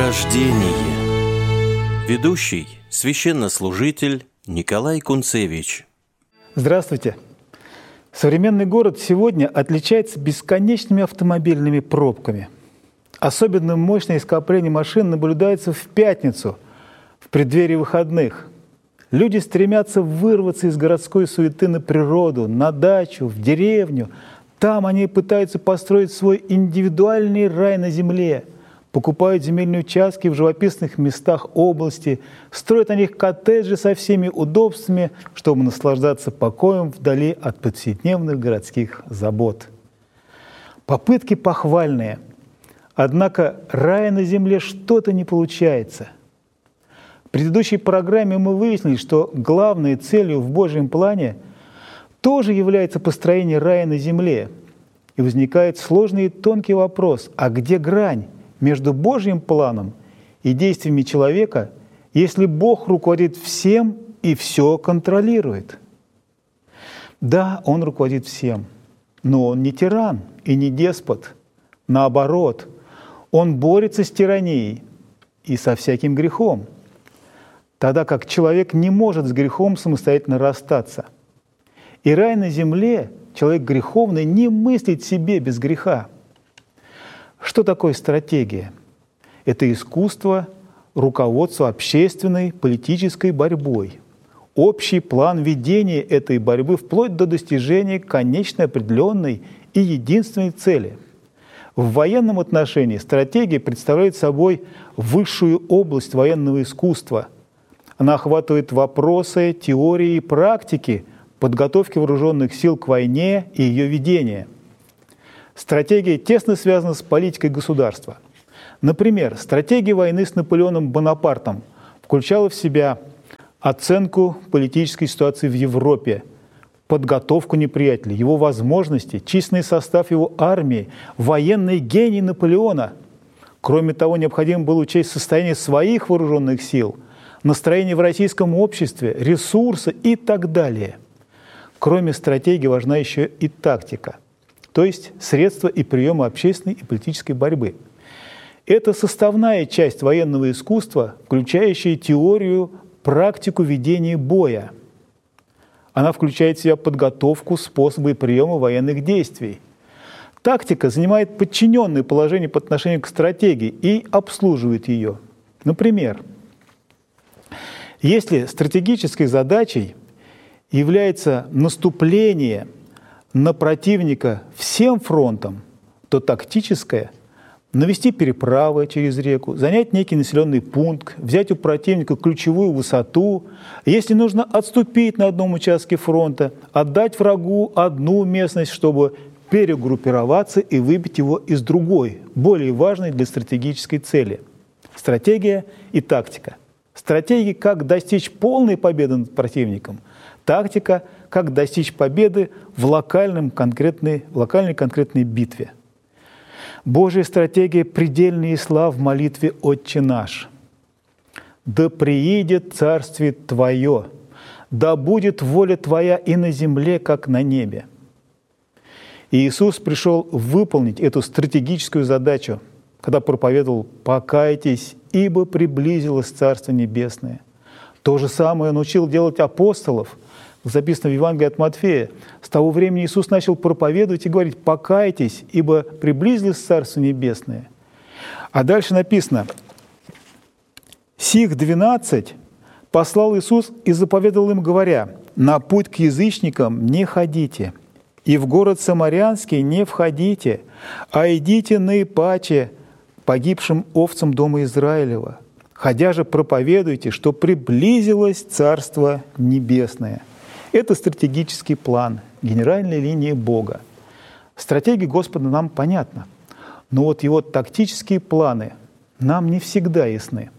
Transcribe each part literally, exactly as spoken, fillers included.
Рождение. Ведущий – священнослужитель Николай Кунцевич. Здравствуйте. Современный город сегодня отличается бесконечными автомобильными пробками. Особенно мощное скопление машин наблюдается в пятницу, в преддверии выходных. Люди стремятся вырваться из городской суеты на природу, на дачу, в деревню. Там они пытаются построить свой индивидуальный рай на земле, покупают земельные участки в живописных местах области, строят на них коттеджи со всеми удобствами, чтобы наслаждаться покоем вдали от повседневных городских забот. Попытки похвальные, однако рая на земле что-то не получается. В предыдущей программе мы выяснили, что главной целью в Божьем плане тоже является построение рая на земле. И возникает сложный и тонкий вопрос: а где грань между Божьим планом и действиями человека, если Бог руководит всем и все контролирует? Да, Он руководит всем, но Он не тиран и не деспот. Наоборот, Он борется с тиранией и со всяким грехом, тогда как человек не может с грехом самостоятельно расстаться. И рай на земле человек греховный не мыслит себе без греха. Что такое стратегия? Это искусство руководства общественной политической борьбой, общий план ведения этой борьбы вплоть до достижения конечной определенной и единственной цели. В военном отношении стратегия представляет собой высшую область военного искусства. Она охватывает вопросы, теории и практики подготовки вооруженных сил к войне и ее ведения. Стратегия тесно связана с политикой государства. Например, стратегия войны с Наполеоном Бонапартом включала в себя оценку политической ситуации в Европе, подготовку неприятеля, его возможности, численный состав его армии, военный гений Наполеона. Кроме того, необходимо было учесть состояние своих вооруженных сил, настроение в российском обществе, ресурсы и так далее. Кроме стратегии важна еще и тактика, то есть средства и приемы общественной и политической борьбы. Это составная часть военного искусства, включающая теорию, практику ведения боя. Она включает в себя подготовку, способы и приемы военных действий. Тактика занимает подчиненное положение по отношению к стратегии и обслуживает ее. Например, если стратегической задачей является наступление на противника всем фронтом, то тактическое – навести переправы через реку, занять некий населенный пункт, взять у противника ключевую высоту. Если нужно отступить на одном участке фронта, отдать врагу одну местность, чтобы перегруппироваться и выбить его из другой, более важной для стратегической цели. Стратегия и тактика. Стратегия, как достичь полной победы над противником. Тактика, как достичь победы в локальном конкретной, локальной конкретной битве. Божья стратегия предельна и слав в молитве «Отче наш». «Да приидет царствие Твое, да будет воля Твоя и на земле, как на небе». И Иисус пришел выполнить эту стратегическую задачу, когда проповедовал: «Покайтесь, ибо приблизилось Царство Небесное». То же самое Он учил делать апостолов. Записано в Евангелии от Матфея. С того времени Иисус начал проповедовать и говорить: «Покайтесь, ибо приблизилось Царство Небесное». А дальше написано: «Сих двенадцать послал Иисус и заповедовал им, говоря: на путь к язычникам не ходите, и в город Самарянский не входите, а идите наипаче погибшим овцам дома Израилева. Ходя же проповедуйте, что приблизилось Царство Небесное». Это стратегический план, генеральная линия Бога. Стратегия Господа нам понятна, но вот Его тактические планы нам не всегда ясны.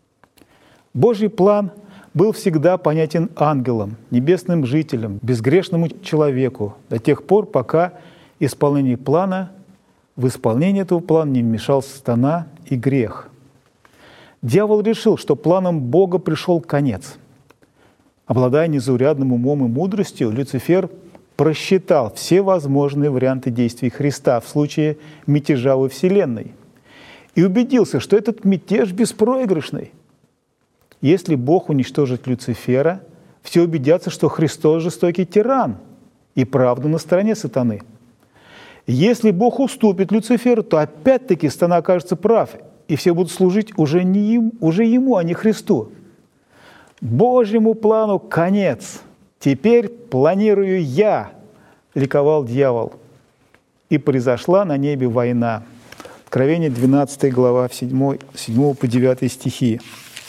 Божий план был всегда понятен ангелам, небесным жителям, безгрешному человеку до тех пор, пока исполнение плана, в исполнение этого плана не вмешался сатана и грех. Дьявол решил, что планом Бога пришел конец. Обладая незаурядным умом и мудростью, Люцифер просчитал все возможные варианты действий Христа в случае мятежа во Вселенной и убедился, что этот мятеж беспроигрышный. Если Бог уничтожит Люцифера, все убедятся, что Христос жестокий тиран, и правда на стороне сатаны. Если Бог уступит Люциферу, то опять-таки сатана окажется прав, и все будут служить уже, не им, уже ему, а не Христу. Божьему плану конец. Теперь планирую я, ликовал дьявол. И произошла на небе война. Откровение двенадцатая глава, седьмого по девятый стихи.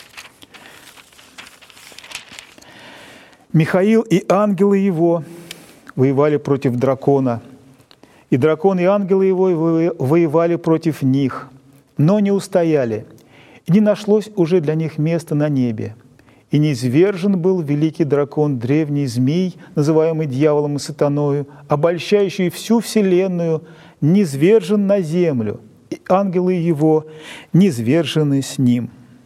Михаил и ангелы его воевали против дракона, и дракон и ангелы его воевали против них, но не устояли, и не нашлось уже для них места на небе. И низвержен был великий дракон, древний змей, называемый дьяволом и сатаною, обольщающий всю вселенную, низвержен на землю, и ангелы его низвержены с ним.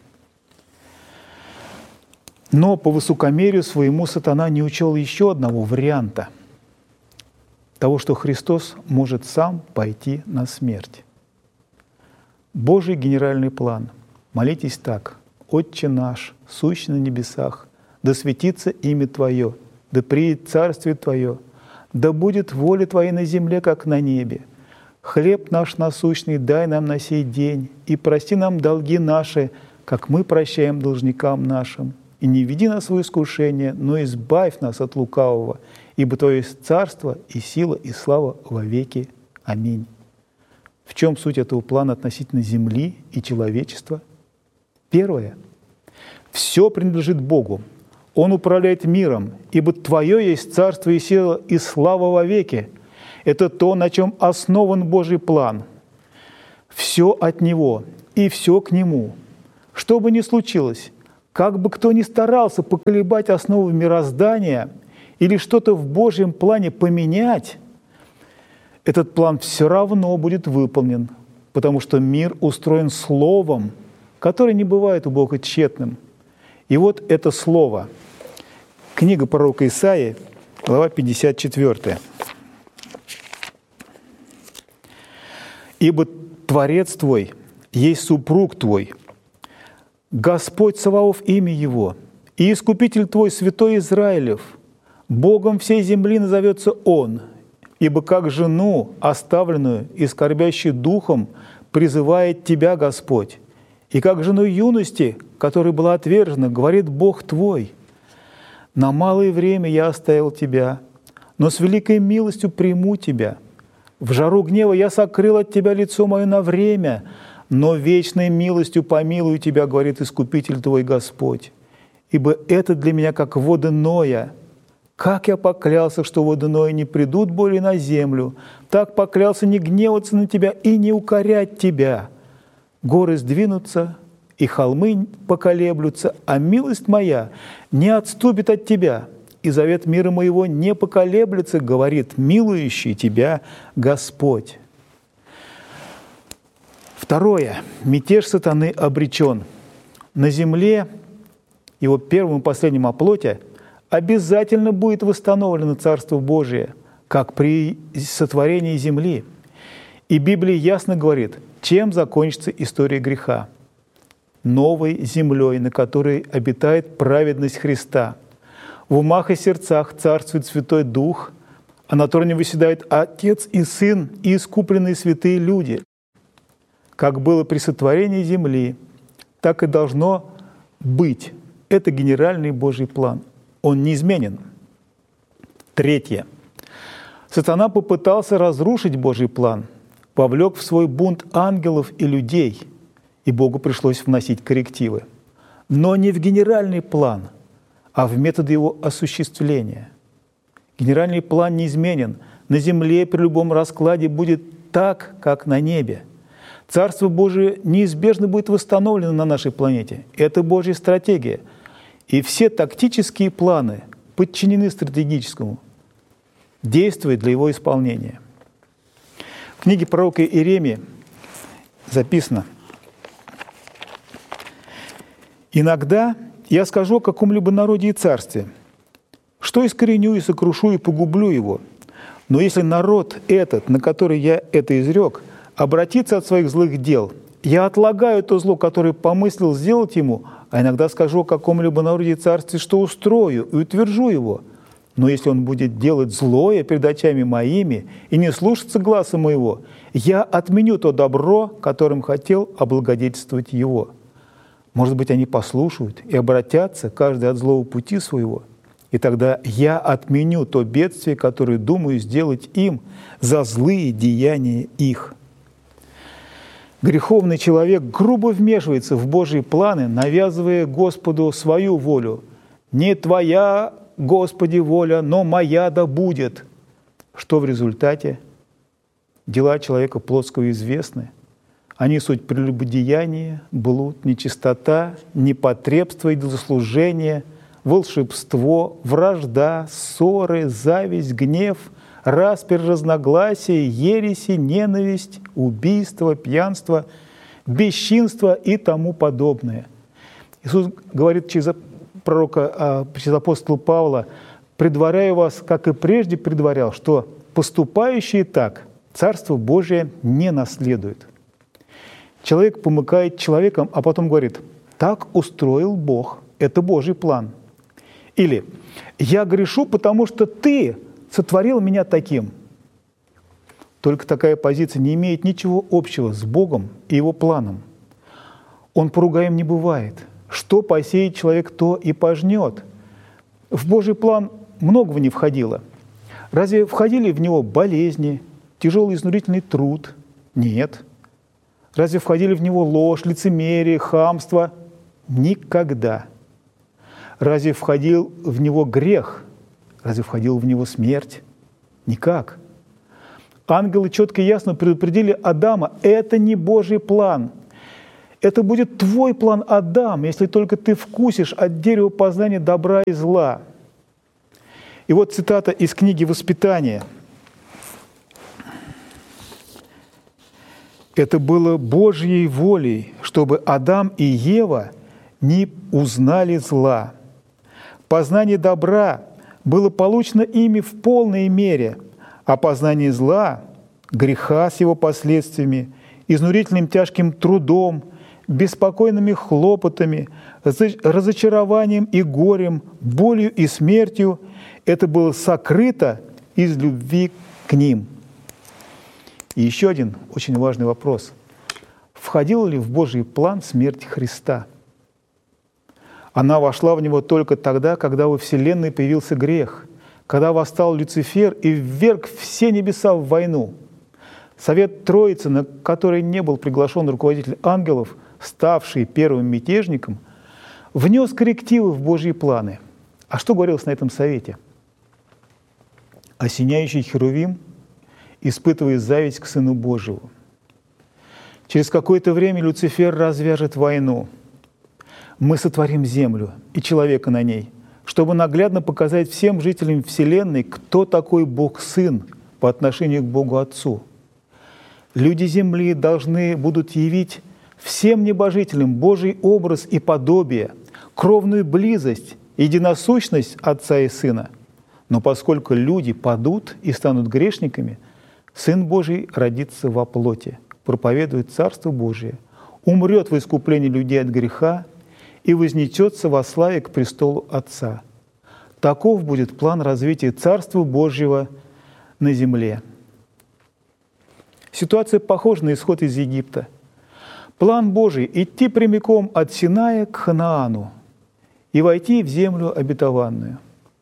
Но по высокомерию своему сатана не учел еще одного варианта – того, что Христос может сам пойти на смерть. Божий генеральный план. Молитесь так. «Отче наш, сущий на небесах, да светится имя Твое, да приедет царствие Твое, да будет воля Твоя на земле, как на небе. Хлеб наш насущный дай нам на сей день, и прости нам долги наши, как мы прощаем должникам нашим. И не веди нас в искушение, но избавь нас от лукавого, ибо Твое есть царство и сила и слава во веки. Аминь». В чем суть этого плана относительно земли и человечества? Первое. Все принадлежит Богу. Он управляет миром, ибо Твое есть царство и сила и слава во веки. Это то, на чем основан Божий план. Все от Него и все к Нему. Что бы ни случилось, как бы кто ни старался поколебать основы мироздания или что-то в Божьем плане поменять, этот план все равно будет выполнен, потому что мир устроен словом, которое не бывает у Бога тщетным. И вот это слово. Книга пророка Исаии, глава пятьдесят четыре. «Ибо Творец твой есть супруг твой, Господь Саваоф имя Его, и Искупитель твой, Святой Израилев, Богом всей земли назовется Он, ибо как жену, оставленную и скорбящую духом, призывает тебя Господь, и как жену юности, которая была отвержена, говорит Бог твой: на малое время я оставил тебя, но с великой милостью приму тебя. В жару гнева я сокрыл от тебя лицо мое на время, но вечной милостью помилую тебя, говорит Искупитель твой Господь. Ибо это для меня как воды Ноя. Как я поклялся, что воды Ноя не придут более на землю, так поклялся не гневаться на тебя и не укорять тебя. Горы сдвинутся, и холмы поколеблются, а милость моя не отступит от тебя, и завет мира моего не поколеблется, говорит милующий тебя Господь». Второе. Мятеж сатаны обречен. На земле, его первым и последним оплоте, обязательно будет восстановлено Царство Божие, как при сотворении земли. И Библия ясно говорит, чем закончится история греха. Новой землей, на которой обитает праведность Христа. В умах и сердцах царствует Святой Дух, а на троне выседают Отец и Сын и искупленные святые люди. Как было при сотворении земли, так и должно быть. Это генеральный Божий план. Он неизменен. Третье. Сатана попытался разрушить Божий план, повлек в свой бунт ангелов и людей, и Богу пришлось вносить коррективы. Но не в генеральный план, а в методы его осуществления. Генеральный план неизменен. На земле при любом раскладе будет так, как на небе. Царство Божие неизбежно будет восстановлено на нашей планете. Это Божья стратегия. И все тактические планы подчинены стратегическому, действуют для его исполнения. В книге пророка Иеремии записано: «Иногда я скажу о каком-либо народе и царстве, что искореню и сокрушу и погублю его. Но если народ этот, на который я это изрек, обратится от своих злых дел Я отлагаю то зло, которое помыслил сделать ему, а иногда скажу о каком-либо народе царстве, что устрою и утвержу его. Но если он будет делать злое перед очами моими и не слушаться гласа моего, я отменю то добро, которым хотел облагодетельствовать его. Может быть, они послушают и обратятся, каждый от злого пути своего. И тогда я отменю то бедствие, которое думаю сделать им за злые деяния их». Греховный человек грубо вмешивается в Божьи планы, навязывая Господу свою волю. «Не твоя, Господи, воля, но моя да будет». Что в результате? Дела человека плотского известны. Они суть прелюбодеяние, блуд, нечистота, непотребство, идолослужение, волшебство, вражда, ссоры, зависть, гнев, распри, разногласия, ереси, ненависть, убийство, пьянство, бесчинство и тому подобное. Иисус говорит через пророка, через апостола Павла: «Предваряю вас, как и прежде предварял, что поступающие так Царство Божие не наследует». Человек помыкает человеком, а потом говорит: «Так устроил Бог, это Божий план». Или «Я грешу, потому что ты сотворил меня таким». Только такая позиция не имеет ничего общего с Богом и Его планом. Он поругаем не бывает. Что посеет человек, то и пожнет. В Божий план многого не входило. Разве входили в него болезни, тяжелый изнурительный труд? Нет. Разве входили в него ложь, лицемерие, хамство? Никогда. Разве входил в него грех? Разве входила в него смерть? Никак. Ангелы четко и ясно предупредили Адама: это не Божий план. Это будет твой план, Адам, если только ты вкусишь от дерева познания добра и зла. И вот цитата из книги «Воспитание». «Это было Божьей волей, чтобы Адам и Ева не узнали зла. Познание добра было получено ими в полной мере, а познание зла, греха с его последствиями, изнурительным тяжким трудом, беспокойными хлопотами, разочарованием и горем, болью и смертью, это было сокрыто из любви к ним». И еще один очень важный вопрос. Входила ли в Божий план смерть Христа? Она вошла в него только тогда, когда во Вселенной появился грех, когда восстал Люцифер и вверг все небеса в войну. Совет Троицы, на который не был приглашен руководитель ангелов, ставший первым мятежником, внес коррективы в Божьи планы. А что говорилось на этом совете? Осеняющий Херувим, испытывая зависть к Сыну Божьему. Через какое-то время Люцифер развяжет войну. Мы сотворим землю и человека на ней, чтобы наглядно показать всем жителям Вселенной, кто такой Бог-Сын по отношению к Богу Отцу. Люди Земли должны будут явить всем небожителям Божий образ и подобие, кровную близость, единосущность Отца и Сына. Но поскольку люди падут и станут грешниками, Сын Божий родится во плоти, проповедует Царство Божие, умрет в искуплении людей от греха и вознесется во славе к престолу Отца. Таков будет план развития Царства Божьего на земле. Ситуация похожа на исход из Египта. План Божий – идти прямиком от Синая к Ханаану и войти в землю обетованную.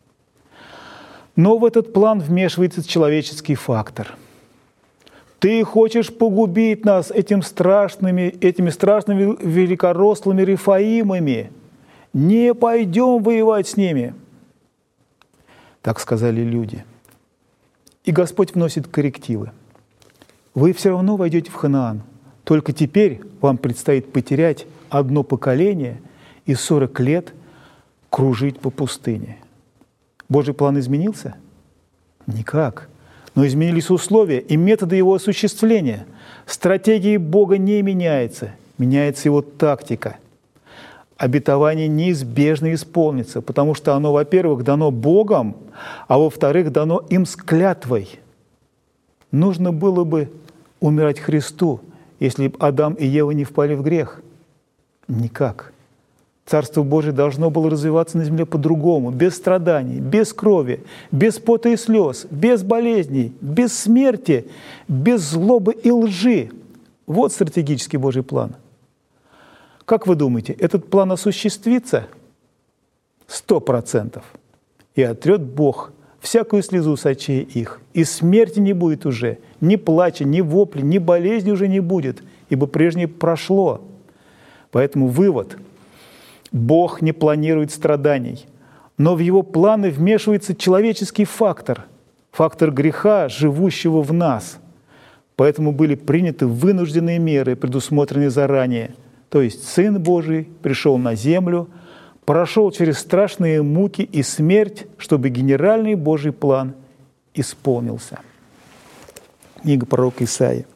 Но в этот план вмешивается человеческий фактор. Ты хочешь погубить нас этим страшными, этими страшными великорослыми рефаимами. Не пойдем воевать с ними. Так сказали люди. И Господь вносит коррективы. Вы все равно войдете в Ханаан. Только теперь вам предстоит потерять одно поколение и сорок лет кружить по пустыне. Божий план изменился? Никак. Но изменились условия и методы его осуществления. Стратегия Бога не меняется, меняется его тактика. Обетование неизбежно исполнится, потому что оно, во-первых, дано Богом, а во-вторых, дано им с клятвой. Нужно было бы умирать Христу, если бы Адам и Ева не впали в грех? Никак. Царство Божие должно было развиваться на земле по-другому, без страданий, без крови, без пота и слез, без болезней, без смерти, без злобы и лжи. Вот стратегический Божий план. Как вы думаете, этот план осуществится? Сто процентов. И отрет Бог всякую слезу с очей их, и смерти не будет уже, ни плача, ни вопли, ни болезни уже не будет, ибо прежнее прошло. Поэтому вывод – Бог не планирует страданий, но в Его планы вмешивается человеческий фактор, фактор греха, живущего в нас. Поэтому были приняты вынужденные меры, предусмотренные заранее. То есть Сын Божий пришел на землю, прошел через страшные муки и смерть, чтобы генеральный Божий план исполнился. Книга пророка Исаии.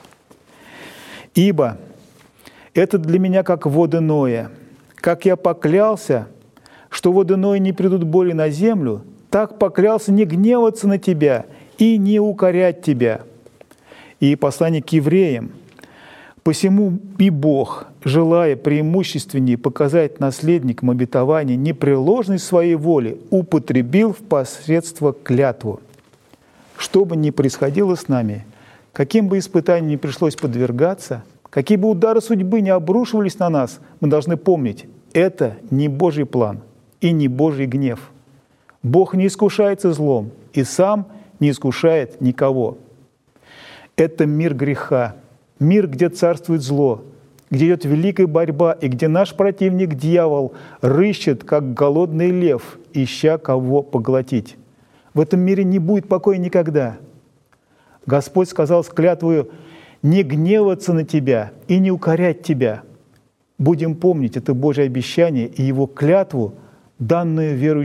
«Ибо это для меня как воды Ноя. Как я поклялся, что воды Ноя не придут боли на землю, так поклялся не гневаться на тебя и не укорять тебя». И послание к евреям. «Посему и Бог, желая преимущественнее показать наследникам обетования непреложность своей воли, употребил в посредство клятву». Что бы ни происходило с нами, каким бы испытаниям ни пришлось подвергаться, какие бы удары судьбы не обрушивались на нас, мы должны помнить, это не Божий план и не Божий гнев. Бог не искушается злом и сам не искушает никого. Это мир греха, мир, где царствует зло, где идет великая борьба и где наш противник, дьявол, рыщет, как голодный лев, ища кого поглотить. В этом мире не будет покоя никогда. Господь сказал с клятвою не гневаться на тебя и не укорять тебя. Будем помнить это Божье обещание и Его клятву, данную верующим.